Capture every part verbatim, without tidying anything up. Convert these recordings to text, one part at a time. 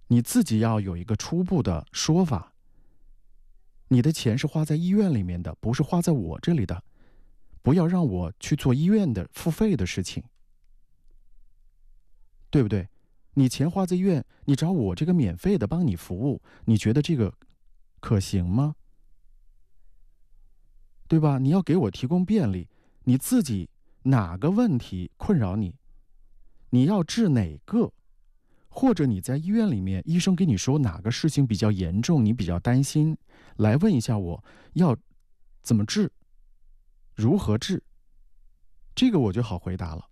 你自己要有一个初步的说法。你的钱是花在医院里面的，不是花在我这里的，不要让我去做医院的付费的事情，对不对？你钱花在医院，你找我这个免费的帮你服务，你觉得这个可行吗？对吧？你要给我提供便利，你自己哪个问题困扰你，你要治哪个，或者你在医院里面，医生跟你说哪个事情比较严重，你比较担心，来问一下我要怎么治，如何治，这个我就好回答了。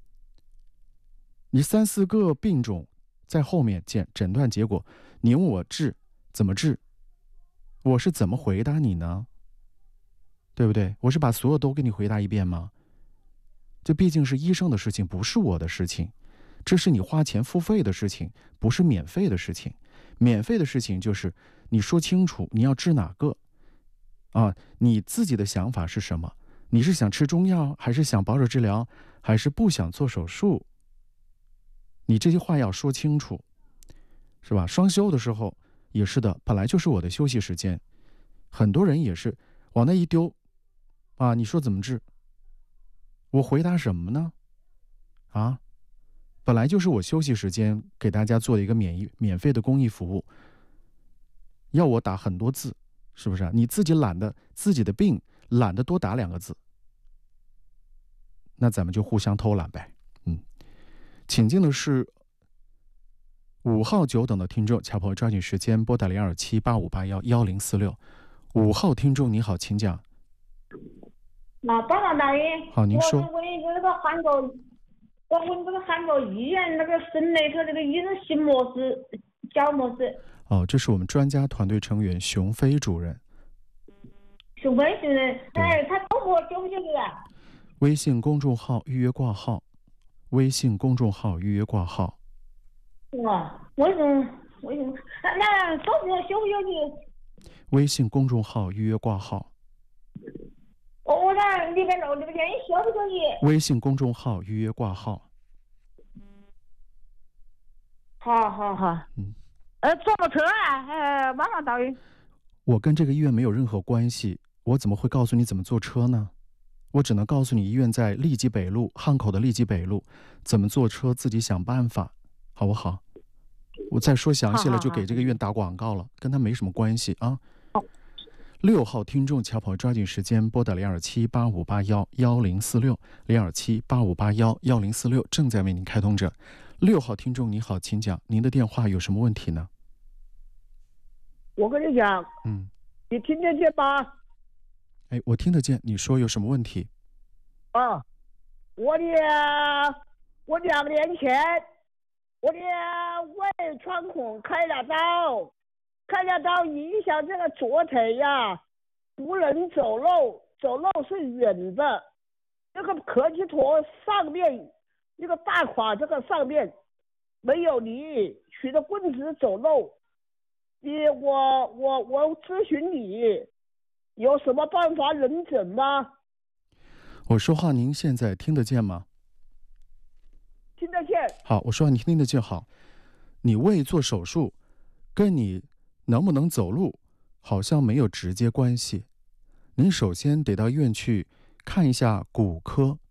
你三四个病种在后面诊诊断结果，你问我治怎么治，我是怎么回答你呢？对不对？我是把所有都给你回答一遍吗？这毕竟是医生的事情，不是我的事情，这是你花钱付费的事情，不是免费的事情。免费的事情就是你说清楚你要治哪个啊，你自己的想法是什么？你是想吃中药，还是想保守治疗，还是不想做手术？你这些话要说清楚，是吧？双休的时候也是的，本来就是我的休息时间，很多人也是往那一丢啊，你说怎么治？我回答什么呢？啊，本来就是我休息时间给大家做一个免疫免费的公益服务，要我打很多字，是不是啊？你自己懒得自己的病懒得多打两个字，那咱们就互相偷懒呗。嗯，请进的是五号久等的听众，巧朋友抓紧时间拨打零二七八五八幺幺零四六。五号听众你好，请讲。 那帮忙大爷， 好，您说。 我我这个喊个，我问这个喊个医院那个省内头这个医生姓么事，叫么事？ 哦，这是我们专家团队成员熊飞主任。 熊飞主任，哎，他找我久不久的啊？ 微信公众号预约挂号，微信公众号预约挂号。 哇，为什么？为什么？那那找我休不休息？ 微信公众号预约挂号。 我我那礼拜六、礼拜天休不休息？ 微信公众号预约挂号。 好好好， 嗯， 呃，坐个车啊，呃，马上到。 我跟这个医院没有任何关系，我怎么会告诉你怎么坐车呢？我只能告诉你医院在利基北路，汉口的利基北路，怎么坐车自己想办法，好不好？我再说详细了就给这个医院打广告了，跟他没什么关系啊。六号听众巧跑抓紧时间拨打零二七八五八幺幺零四六零二七八五八幺幺零四六，正在为您开通着。六号听众你好，请讲，您的电话有什么问题呢？ 我跟你讲， 嗯， 你听得见吗？ 哎，我听得见，你说有什么问题？ 啊，我的我两年前我的胃穿孔开了刀，开了刀影响这个左腿呀、啊，不能走路，走路是远的。这个壳基坨上面这个大胯这个上面没有力，取着棍子走路。你我我我咨询你，有什么办法能诊吗？ 我说话您现在听得见吗？ 听得见。 好，我说话你听得见。好，你胃做手术跟你能不能走路好像没有直接关系。您首先得到医院去看一下骨科，